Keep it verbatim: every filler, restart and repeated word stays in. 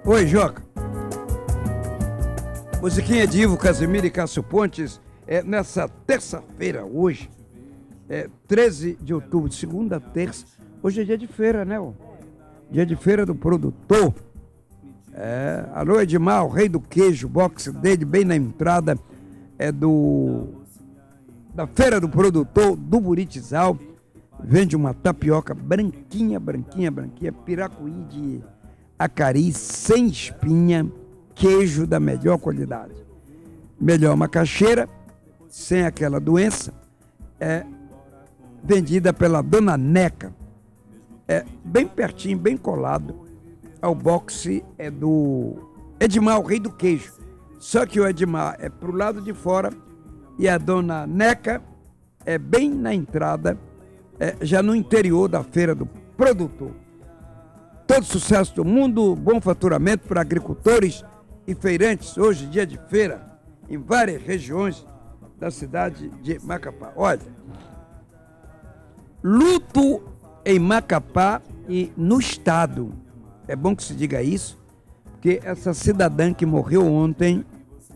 Oi, Joca. Musiquinha de Ivo Casimiro e Cássio Pontes. É, nessa terça-feira, hoje, é treze de outubro, segunda terça. Hoje é dia de feira, né? Ó? Dia de feira do produtor. É, alô, Edmar, o rei do queijo, box dele, bem na entrada é do da feira do produtor do Buritizal. Vende uma tapioca branquinha, branquinha, branquinha, piracuí de acari, sem espinha, queijo da melhor qualidade. Melhor macaxeira, sem aquela doença, é vendida pela Dona Neca. É bem pertinho, bem colado ao boxe é do Edmar, o rei do queijo. Só que o Edmar é pro lado de fora e a Dona Neca é bem na entrada, é, já no interior da feira do produtor. Todo sucesso do mundo, bom faturamento para agricultores e feirantes. Hoje, dia de feira, em várias regiões da cidade de Macapá. Olha, luto em Macapá e no estado. É bom que se diga isso, porque essa cidadã que morreu ontem